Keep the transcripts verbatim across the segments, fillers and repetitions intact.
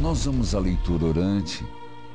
Nós vamos à leitura orante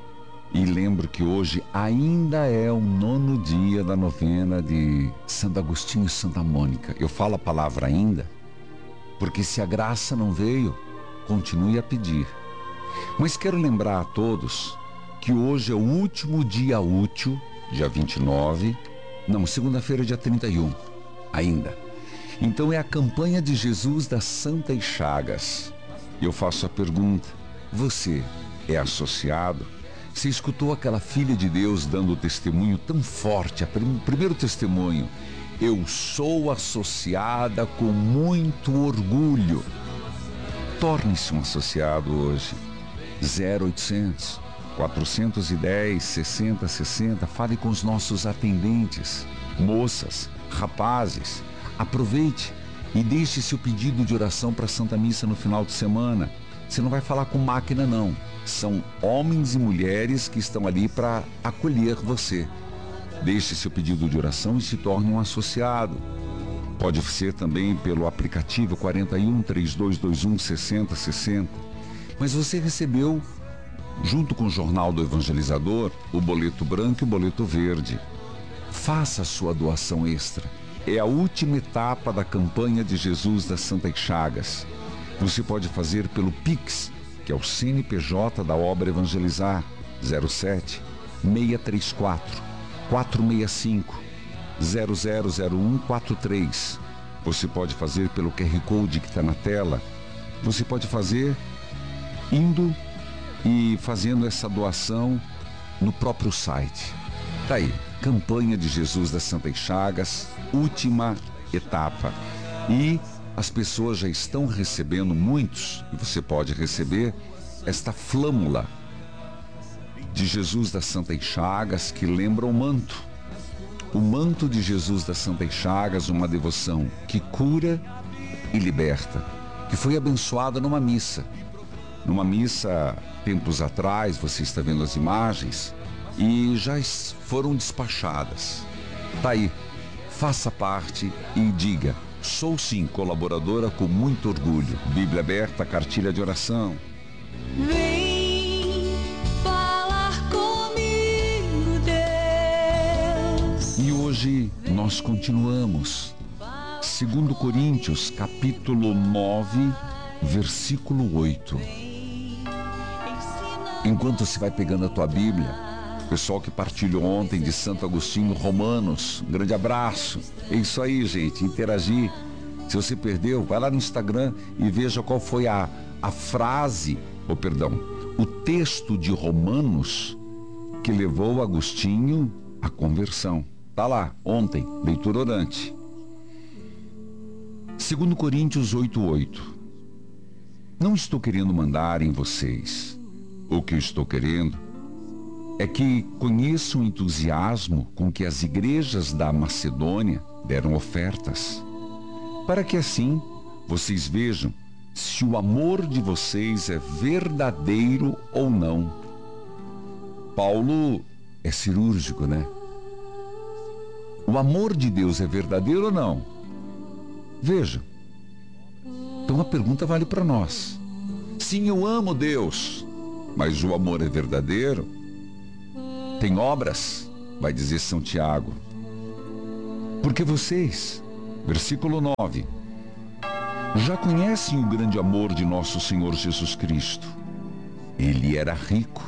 e lembro que hoje ainda é o nono dia da novena de Santo Agostinho e Santa Mônica. Eu falo a palavra ainda, porque se a graça não veio, continue a pedir. Mas quero lembrar a todos que hoje é o último dia útil, dia vinte e nove, não, segunda-feira, dia trinta e um, ainda. Então é a campanha de Jesus das Santas Chagas. Eu faço a pergunta: você é associado? Você escutou aquela filha de Deus dando o testemunho tão forte, o primeiro testemunho: eu sou associada com muito orgulho. Torne-se um associado hoje. zero oitocentos, quatrocentos e dez, sessenta, sessenta. Fale com os nossos atendentes, moças, rapazes. Aproveite e deixe seu pedido de oração para a Santa Missa no final de semana. Você não vai falar com máquina, não. São homens e mulheres que estão ali para acolher você. Deixe seu pedido de oração e se torne um associado. Pode ser também pelo aplicativo quarenta e um, trinta e dois vinte e um, sessenta, sessenta. Mas você recebeu, junto com o Jornal do Evangelizador, o boleto branco e o boleto verde. Faça a sua doação extra. É a última etapa da campanha de Jesus das Santas Chagas. Você pode fazer pelo Pix, que é o C N P J da Obra Evangelizar, zero sete, seis três quatro, quatro seis cinco, zero zero zero um quatro três. Você pode fazer pelo Q R Code que está na tela. Você pode fazer indo e fazendo essa doação no próprio site. Tá aí, campanha de Jesus das Santas Chagas, última etapa. E as pessoas já estão recebendo, muitos, e você pode receber, esta flâmula de Jesus das Santas Chagas, que lembra o manto. O manto de Jesus das Santas Chagas, uma devoção que cura e liberta, que foi abençoada numa missa. Numa missa, tempos atrás, você está vendo as imagens, e já foram despachadas. Tá aí, faça parte e diga: sou sim colaboradora com muito orgulho. Bíblia aberta, cartilha de oração. Vem falar comigo, Deus. E hoje nós continuamos. Segundo Coríntios, capítulo nove, versículo oito. Enquanto você vai pegando a tua Bíblia, pessoal que partilhou ontem de Santo Agostinho, Romanos, um grande abraço. É isso aí, gente, interagir. Se você perdeu, vai lá no Instagram e veja qual foi a, a frase, ou perdão, o texto de Romanos que levou Agostinho à conversão. Tá lá, ontem, leitura orante. Segundo Coríntios oito, oito. Não estou querendo mandar em vocês. O que eu estou querendo é que conheçam o entusiasmo com que as igrejas da Macedônia deram ofertas, para que assim vocês vejam se o amor de vocês é verdadeiro ou não. Paulo é cirúrgico, né? O amor de Deus é verdadeiro ou não? Veja. Então a pergunta vale para nós. Sim, eu amo Deus, mas o amor é verdadeiro? Tem obras? Vai dizer São Tiago. Porque vocês, versículo nove, já conhecem o grande amor de nosso Senhor Jesus Cristo. Ele era rico,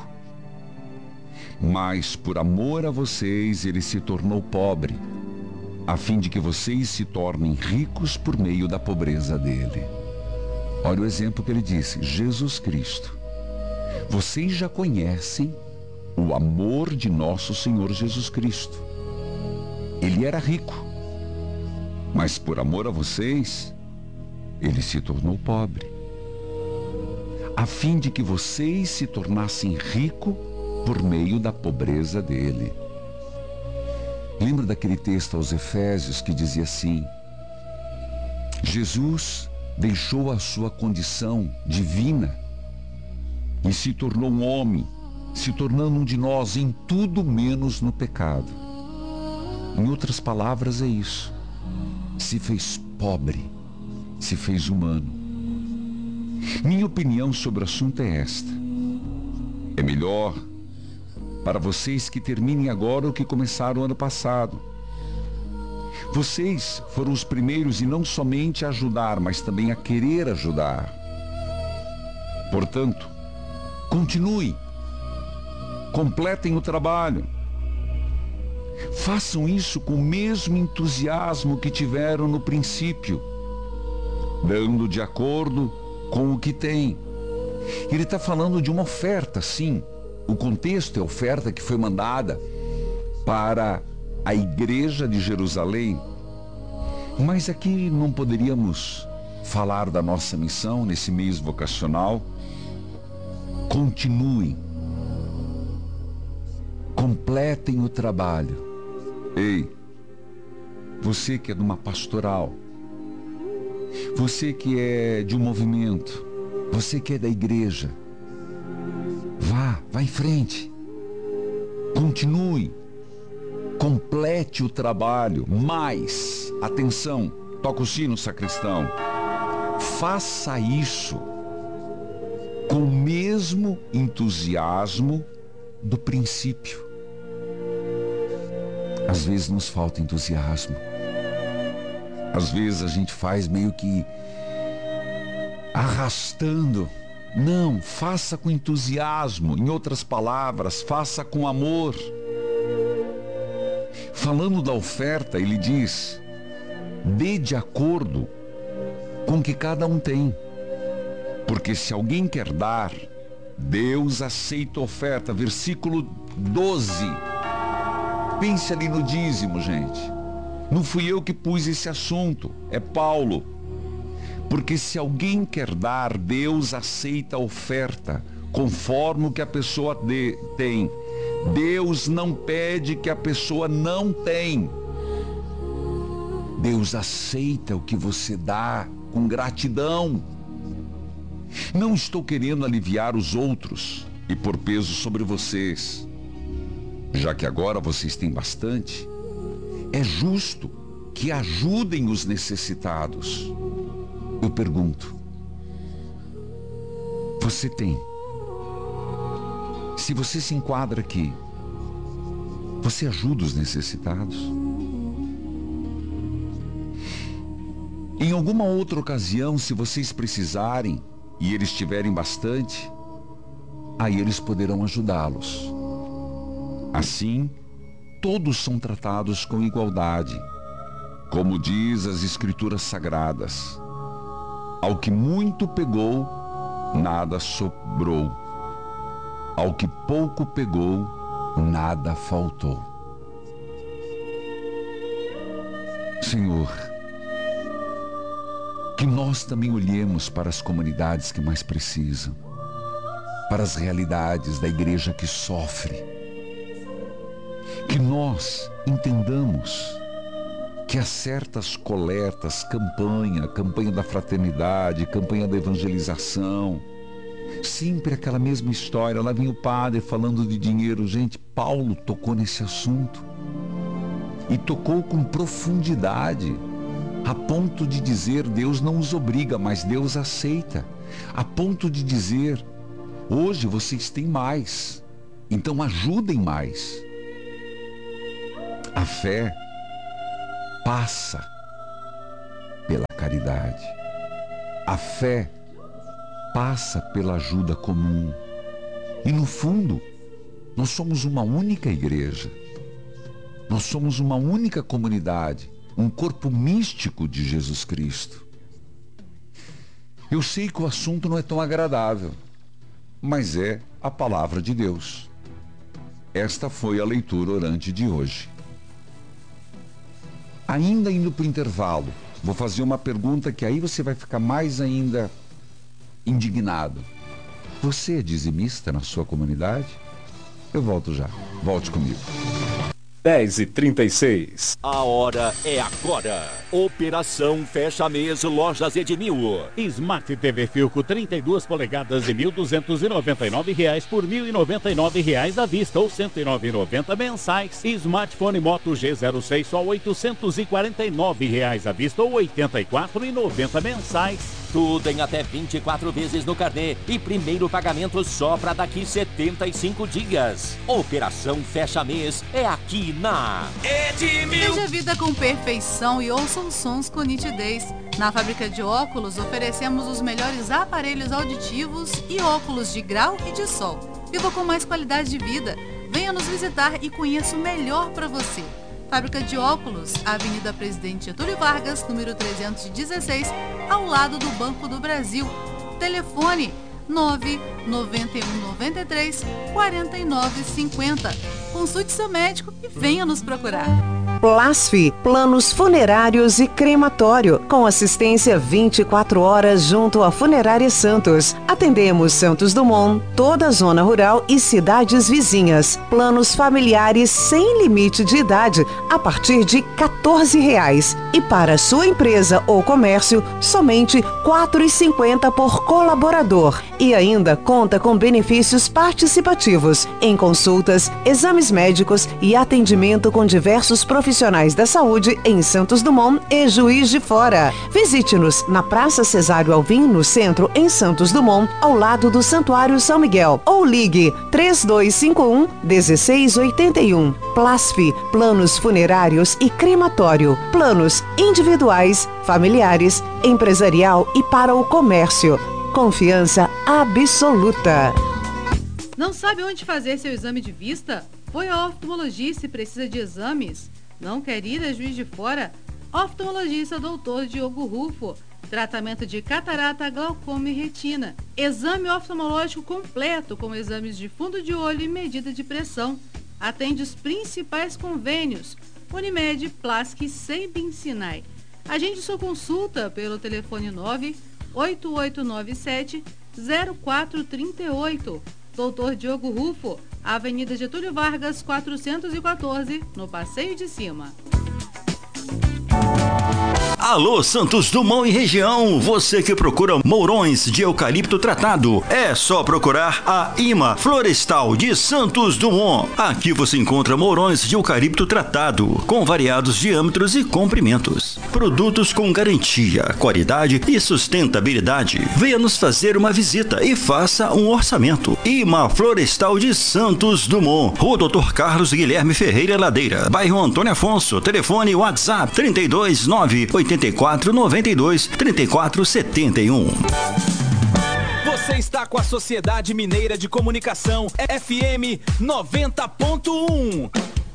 mas por amor a vocês ele se tornou pobre, a fim de que vocês se tornem ricos por meio da pobreza dele. Olha o exemplo que ele disse: Jesus Cristo. Vocês já conhecem o amor de nosso Senhor Jesus Cristo. Ele era rico, mas por amor a vocês, ele se tornou pobre, a fim de que vocês se tornassem ricos por meio da pobreza dele. Lembra daquele texto aos Efésios que dizia assim: Jesus deixou a sua condição divina e se tornou um homem, se tornando um de nós em tudo menos no pecado. Em outras palavras, é isso. Se fez pobre, se fez humano. Minha opinião sobre o assunto é esta: É melhor para vocês que terminem agora o que começaram ano passado. Vocês foram os primeiros e não somente a ajudar, mas também a querer ajudar. Portanto, continue. Completem o trabalho. Façam isso com o mesmo entusiasmo que tiveram no princípio, dando de acordo com o que tem. Ele está falando de uma oferta, sim. O contexto é a oferta que foi mandada para a igreja de Jerusalém. Mas aqui não poderíamos falar da nossa missão nesse mês vocacional. Continuem. Completem o trabalho. Ei, você que é de uma pastoral, você que é de um movimento, você que é da igreja, vá, vá em frente. Continue. Complete o trabalho. Mas, atenção, toca o sino, sacristão. Faça isso com o mesmo entusiasmo do princípio. Às vezes nos falta entusiasmo. Às vezes a gente faz meio que arrastando. Não, faça com entusiasmo. Em outras palavras, faça com amor. Falando da oferta, ele diz: dê de acordo com o que cada um tem. Porque se alguém quer dar, Deus aceita a oferta. Versículo doze. Pense ali no dízimo, gente. Não fui eu que pus esse assunto, é Paulo. Porque se alguém quer dar, Deus aceita a oferta, conforme o que a pessoa de, tem. Deus não pede que a pessoa não tem. Deus aceita o que você dá com gratidão. Não estou querendo aliviar os outros e pôr peso sobre vocês. Já que agora vocês têm bastante, é justo que ajudem os necessitados. Eu pergunto, você tem? Se você se enquadra aqui, você ajuda os necessitados? Em alguma outra ocasião, se vocês precisarem e eles tiverem bastante, aí eles poderão ajudá-los. Assim, todos são tratados com igualdade, como diz as Escrituras Sagradas. Ao que muito pegou, nada sobrou. Ao que pouco pegou, nada faltou. Senhor, que nós também olhemos para as comunidades que mais precisam, para as realidades da igreja que sofre. Que nós entendamos que há certas coletas, campanha, campanha da fraternidade, campanha da evangelização, sempre aquela mesma história. Lá vem o padre falando de dinheiro. Gente, Paulo tocou nesse assunto e tocou com profundidade, a ponto de dizer: Deus não os obriga, mas Deus aceita. A ponto de dizer: hoje vocês têm mais, então ajudem mais. A fé passa pela caridade. A fé passa pela ajuda comum. E no fundo, nós somos uma única igreja. Nós somos uma única comunidade, um corpo místico de Jesus Cristo. Eu sei que o assunto não é tão agradável, mas é a palavra de Deus. Esta foi a leitura orante de hoje. Ainda indo para o intervalo, vou fazer uma pergunta que aí você vai ficar mais ainda indignado. Você é dizimista na sua comunidade? Eu volto já. Volte comigo. dez e trinta e seis. A hora é agora. Operação Fecha Mês Lojas Edmil. Smart T V Filco trinta e duas polegadas de mil duzentos e noventa e nove reais por mil e noventa e nove reais à vista ou cento e nove reais e noventa centavos mensais. Smartphone Moto G zero seis só oitocentos e quarenta e nove reais à vista ou oitenta e quatro reais e noventa centavos mensais. Tudo em até vinte e quatro vezes no carnê e primeiro pagamento só para daqui setenta e cinco dias. Operação Fecha Mês é aqui na Edmil. Veja a vida com perfeição e ouça os sons com nitidez. Na fábrica de óculos oferecemos os melhores aparelhos auditivos e óculos de grau e de sol. Viva com mais qualidade de vida. Venha nos visitar e conheça o melhor para você. Fábrica de óculos, Avenida Presidente Getúlio Vargas, número trezentos e dezesseis, ao lado do Banco do Brasil. Telefone nove nove um nove três quatro nove cinco zero. Consulte seu médico e venha nos procurar. Plasfi, planos funerários e crematório, com assistência vinte e quatro horas junto à Funerária Santos. Atendemos Santos Dumont, toda a zona rural e cidades vizinhas. Planos familiares sem limite de idade, a partir de quatorze reais. E para sua empresa ou comércio, somente quatro reais e cinquenta centavos por colaborador. E ainda conta com benefícios participativos em consultas, exames médicos e atendimento com diversos profissionais Profissionais da Saúde em Santos Dumont e Juiz de Fora. Visite-nos na Praça Cesário Alvim, no centro, em Santos Dumont, ao lado do Santuário São Miguel. Ou ligue três dois cinco um, um seis oito um. Plasfi, planos funerários e crematório. Planos individuais, familiares, empresarial e para o comércio. Confiança absoluta. Não sabe onde fazer seu exame de vista? Foi ao oftalmologista e precisa de exames? Não quer ir a Juiz de Fora? Oftalmologista doutor Diogo Rufo. Tratamento de catarata, glaucoma e retina. Exame oftalmológico completo com exames de fundo de olho e medida de pressão. Atende os principais convênios: Unimed, Plasc e Sembin Sinai. Agende sua consulta pelo telefone nove oito oito nove sete zero quatro três oito. doutor Diogo Rufo, Avenida Getúlio Vargas, quatrocentos e quatorze, no Passeio de Cima. Alô, Santos Dumont e região, você que procura mourões de eucalipto tratado, é só procurar a IMA Florestal de Santos Dumont. Aqui você encontra mourões de eucalipto tratado, com variados diâmetros e comprimentos. Produtos com garantia, qualidade e sustentabilidade. Venha nos fazer uma visita e faça um orçamento. IMA Florestal de Santos Dumont, Rua doutor Carlos Guilherme Ferreira Ladeira, bairro Antônio Afonso. Telefone WhatsApp trinta e dois, nove oito quatro, noventa e dois, trinta e quatro, setenta e um. Você está com a Sociedade Mineira de Comunicação F M noventa ponto um.